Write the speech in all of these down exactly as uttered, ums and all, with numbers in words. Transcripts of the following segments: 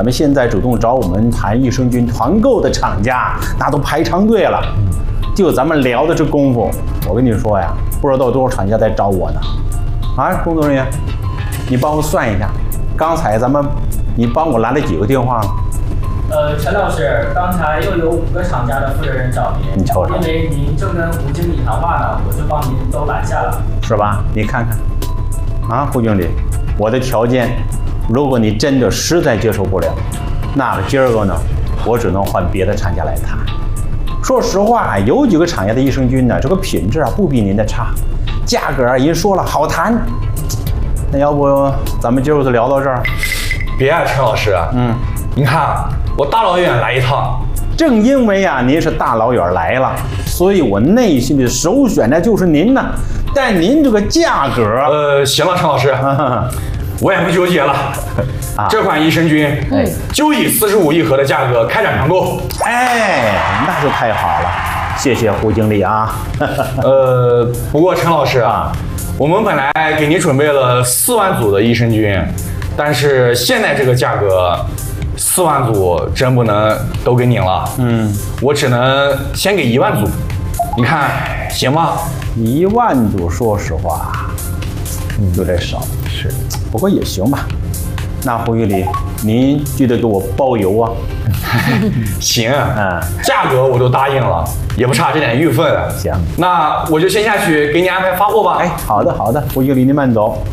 咱们现在主动找我们谈益生菌团购的厂家，那都排长队了。就咱们聊的这功夫，我跟你说呀，不知道多少厂家在找我呢。啊，工作人员，你帮我算一下，刚才咱们你帮我来了几个电话？ 呃，陈老师，刚才又有五个厂家的负责人找您， 你瞅瞅， 因为您正跟胡经理谈话呢，我就帮您都拦下了， 是吧？你看看，啊，胡经理，我的条件，如果你真的实在接受不了，那个今儿个呢，我只能换别的厂家来谈。说实话，有几个厂家的益生菌呢，这个品质啊不比您的差，价格啊人说了好谈。那要不咱们今儿就聊到这儿？ 别啊，陈老师，嗯，您看我大老远来一趟， 正因为啊您是大老远来了，所以我内心的首选的就是您呢。但您这个价格， 呃，行了，陈老师，我也不纠结了。啊、这款益生菌，哎，就以四十五一盒的价格开展团购。 哎，那就太好了，谢谢胡经理啊。 呃，不过陈老师啊，我们本来给您准备了四万组的益生菌，但是现在这个价格，四万组真不能都给您了。嗯，我只能先给一万组，你看行吗？ 一万组，说实话，有点少，是，不过也行吧。那胡经理，您记得给我包邮啊？ 行，嗯，价格我都答应了，也不差这点运费。 行， 那我就先下去给你安排发货吧。 哎，好的好的，胡经理您慢走。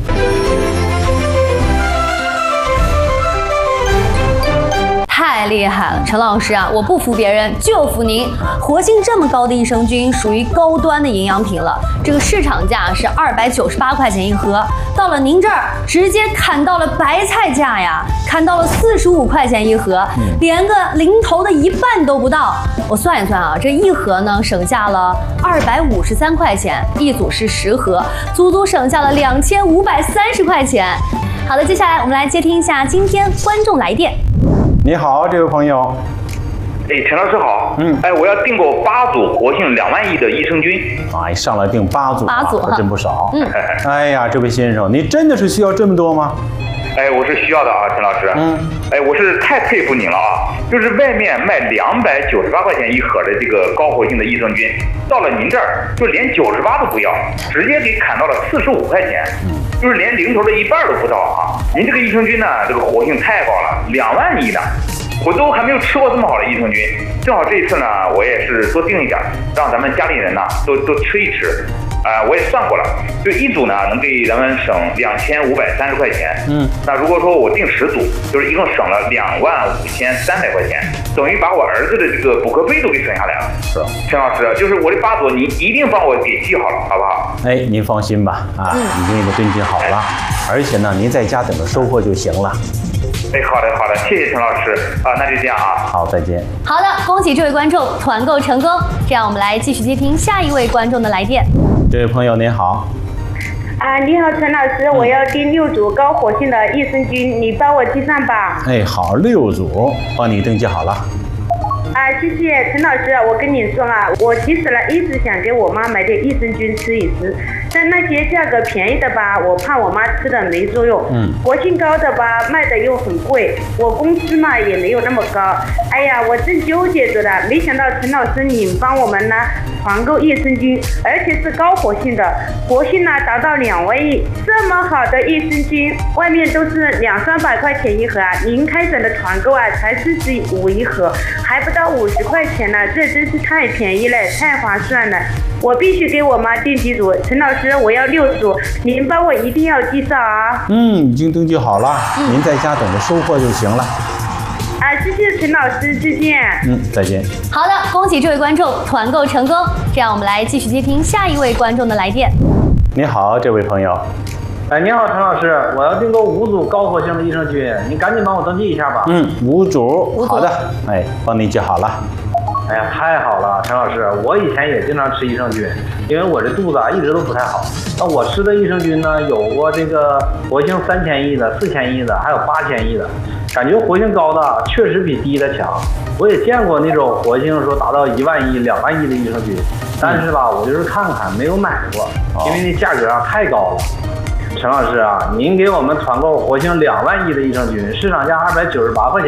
太厉害了，陈老师啊，我不服别人，就服您。活性这么高的益生菌，属于高端的营养品了。这个市场价是二百九十八块钱一盒，到了您这儿直接砍到了白菜价呀，砍到了四十五块钱一盒，连个零头的一半都不到。我算一算啊，这一盒呢省下了二百五十三块钱，一组是十盒，足足省下了两千五百三十块钱。好的，接下来我们来接听一下今天观众来电。 你好，这位朋友。 哎，陈老师好。嗯。哎，我要订购八组活性两万亿的益生菌。 哎，上来订八组、啊， 八组可真不少。 嗯。 哎呀，这位先生，你真的是需要这么多吗？ 哎，我是需要的啊，陈老师。嗯。哎，我是太佩服您了啊！就是外面卖两百九十八块钱一盒的这个高活性的益生菌，到了您这儿就连九十八都不要，直接给砍到了四十五块钱。嗯。就是连零头的一半都不到啊！您这个益生菌呢，这个活性太高了，两万亿呢，我都还没有吃过这么好的益生菌。正好这一次呢，我也是多订一点，让咱们家里人呢都都吃一吃。啊、呃，我也算过了，就一组呢能给咱们省两千五百三十块钱。嗯，那如果说我订十组，就是一共省了两万五千三百块钱，等于把我儿子的这个补课费都给省下来了。是，陈老师，就是我这八组，你一定帮我给记好了，好不好？ 哎，您放心吧，啊，已经给登记好了，而且呢，您在家等着收货就行了。 哎，好的好的，谢谢陈老师啊，那就这样啊， 好，再见。 好的，恭喜这位观众团购成功。这样我们来继续接听下一位观众的来电。 这位朋友您好。 啊，你好，陈老师，我要订六组高活性的益生菌，你帮我记上吧。 哎，好，六组，帮你登记好了。 啊，谢谢陈老师，我跟你说啊，我其实呢一直想给我妈买点益生菌吃一吃，但那些价格便宜的吧，我怕我妈吃的没作用。嗯。活性高的吧，卖的又很贵，我工资嘛也没有那么高。哎呀，我正纠结着呢，没想到陈老师你帮我们呢团购益生菌，而且是高活性的，活性呢达到两万亿，这么好的益生菌，外面都是两三百块钱一盒啊，您开展的团购啊才四十五一盒，还不到五十块钱呢，这真是太便宜了，太划算了。我必须给我妈订几组，陈老师，我要六组，您帮我一定要记上啊。 嗯，已经登记好了，嗯、您在家等着收货就行了。 啊，谢谢陈老师，再见。 嗯，再见。 好的，恭喜这位观众团购成功。这样我们来继续接听下一位观众的来电。 你好，这位朋友。 哎，你好，陈老师，我要订购五组高活性的益生菌，您赶紧帮我登记一下吧。 嗯，五组，好的，哎，帮您记好了。 哎呀，太好了，陈老师，我以前也经常吃益生菌，因为我这肚子啊一直都不太好。那我吃的益生菌呢，有过这个活性三千亿的、四千亿的，还有八千亿的，感觉活性高的确实比低的强。我也见过那种活性说达到一万亿、两万亿的益生菌，但是吧，我就是看看，没有买过，因为那价格啊太高了。陈老师啊，您给我们团购活性两万亿的益生菌，市场价二百九十八块钱。